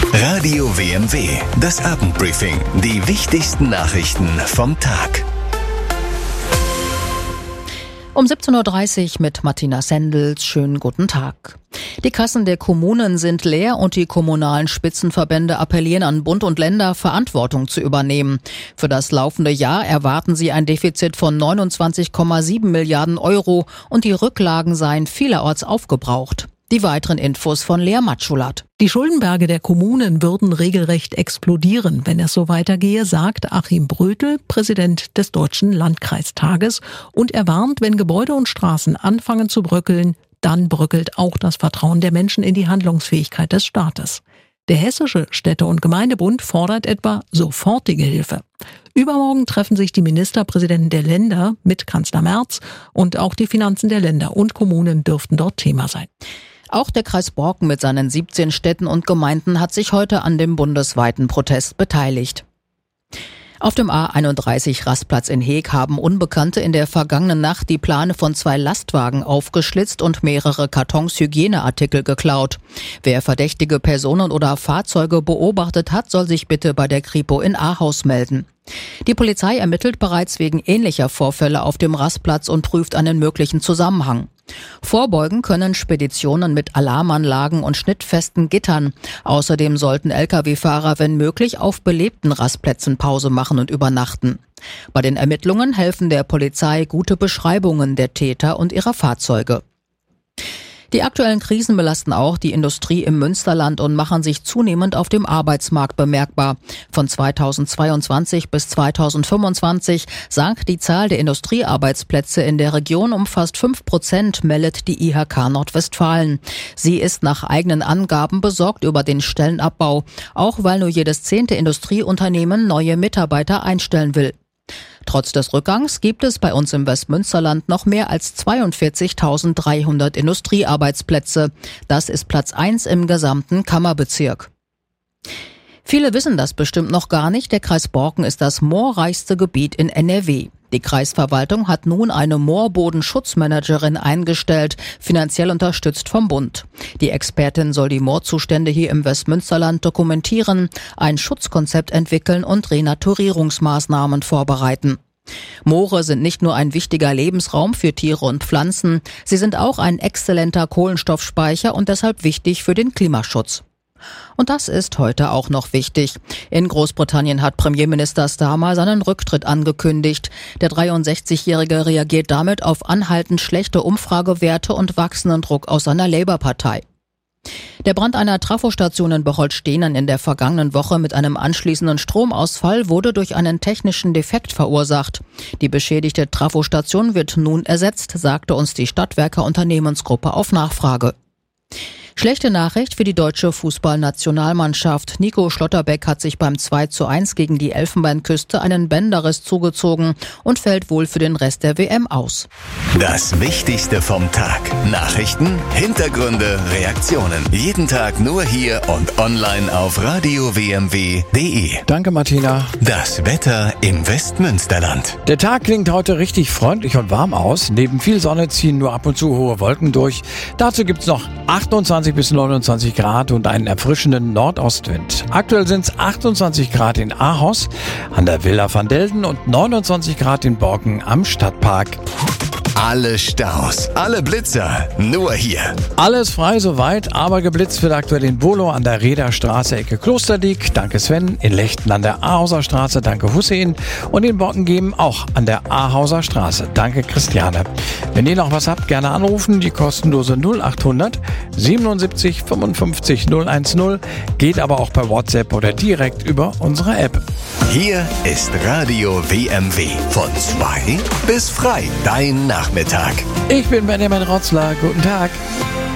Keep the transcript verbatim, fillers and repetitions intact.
Radio W M W, das Abendbriefing. Die wichtigsten Nachrichten vom Tag. Um siebzehn Uhr dreißig mit Martina Sendels. Schönen guten Tag. Die Kassen der Kommunen sind leer und die kommunalen Spitzenverbände appellieren an Bund und Länder, Verantwortung zu übernehmen. Für das laufende Jahr erwarten sie ein Defizit von neunundzwanzig Komma sieben Milliarden Euro und die Rücklagen seien vielerorts aufgebraucht. Die weiteren Infos von Lea Matschulat. Die Schuldenberge der Kommunen würden regelrecht explodieren, wenn es so weitergehe, sagt Achim Brötel, Präsident des Deutschen Landkreistages. Und er warnt, wenn Gebäude und Straßen anfangen zu bröckeln, dann bröckelt auch das Vertrauen der Menschen in die Handlungsfähigkeit des Staates. Der Hessische Städte- und Gemeindebund fordert etwa sofortige Hilfe. Übermorgen treffen sich die Ministerpräsidenten der Länder mit Kanzler Merz und auch die Finanzen der Länder und Kommunen dürften dort Thema sein. Auch der Kreis Borken mit seinen siebzehn Städten und Gemeinden hat sich heute an dem bundesweiten Protest beteiligt. Auf dem A einunddreißig Rastplatz in Heeg haben Unbekannte in der vergangenen Nacht die Plane von zwei Lastwagen aufgeschlitzt und mehrere Kartons Hygieneartikel geklaut. Wer verdächtige Personen oder Fahrzeuge beobachtet hat, soll sich bitte bei der Kripo in Ahaus melden. Die Polizei ermittelt bereits wegen ähnlicher Vorfälle auf dem Rastplatz und prüft einen möglichen Zusammenhang. Vorbeugen können Speditionen mit Alarmanlagen und schnittfesten Gittern. Außerdem sollten L K W-Fahrer, wenn möglich, auf belebten Rastplätzen Pause machen und übernachten. Bei den Ermittlungen helfen der Polizei gute Beschreibungen der Täter und ihrer Fahrzeuge. Die aktuellen Krisen belasten auch die Industrie im Münsterland und machen sich zunehmend auf dem Arbeitsmarkt bemerkbar. Von zweitausendzweiundzwanzig bis zweitausendfünfundzwanzig sank die Zahl der Industriearbeitsplätze in der Region um fast fünf Prozent, meldet die I H K Nordwestfalen. Sie ist nach eigenen Angaben besorgt über den Stellenabbau, auch weil nur jedes zehnte Industrieunternehmen neue Mitarbeiter einstellen will. Trotz des Rückgangs gibt es bei uns im Westmünsterland noch mehr als zweiundvierzigtausenddreihundert Industriearbeitsplätze. Das ist Platz eins im gesamten Kammerbezirk. Viele wissen das bestimmt noch gar nicht. Der Kreis Borken ist das moorreichste Gebiet in N R W. Die Kreisverwaltung hat nun eine Moorbodenschutzmanagerin eingestellt, finanziell unterstützt vom Bund. Die Expertin soll die Moorzustände hier im Westmünsterland dokumentieren, ein Schutzkonzept entwickeln und Renaturierungsmaßnahmen vorbereiten. Moore sind nicht nur ein wichtiger Lebensraum für Tiere und Pflanzen, sie sind auch ein exzellenter Kohlenstoffspeicher und deshalb wichtig für den Klimaschutz. Und das ist heute auch noch wichtig. In Großbritannien hat Premierminister Starmer seinen Rücktritt angekündigt. Der dreiundsechzigjährige reagiert damit auf anhaltend schlechte Umfragewerte und wachsenden Druck aus seiner Labour-Partei. Der Brand einer Trafostation in Bocholt-Stehnen in der vergangenen Woche mit einem anschließenden Stromausfall wurde durch einen technischen Defekt verursacht. Die beschädigte Trafostation wird nun ersetzt, sagte uns die Stadtwerke Unternehmensgruppe auf Nachfrage. Schlechte Nachricht für die deutsche Fußballnationalmannschaft. Nico Schlotterbeck hat sich beim zwei zu eins gegen die Elfenbeinküste einen Bänderriss zugezogen und fällt wohl für den Rest der W M aus. Das Wichtigste vom Tag. Nachrichten, Hintergründe, Reaktionen. Jeden Tag nur hier und online auf radio w m w punkt d e. Danke, Martina. Das Wetter im Westmünsterland. Der Tag klingt heute richtig freundlich und warm aus. Neben viel Sonne ziehen nur ab und zu hohe Wolken durch. Dazu gibt's noch achtundzwanzig bis neunundzwanzig Grad und einen erfrischenden Nordostwind. Aktuell sind es achtundzwanzig Grad in Ahaus, an der Villa van Delden und neunundzwanzig Grad in Borken am Stadtpark. Alle Staus, alle Blitzer, nur hier. Alles frei soweit, aber geblitzt wird aktuell in Bolo an der Rederstraße Ecke Klosterdiek, danke Sven, in Lechten an der Ahauser Straße, danke Hussein und in Borken auch an der Ahauser Straße, danke Christiane. Wenn ihr noch was habt, gerne anrufen, die kostenlose null achthundert siebenundsiebzig fünfundfünfzig null eins null, geht aber auch per WhatsApp oder direkt über unsere App. Hier ist Radio W M W von zwei bis frei, dein Nachmittag. Ich bin Benjamin Rotzler, guten Tag.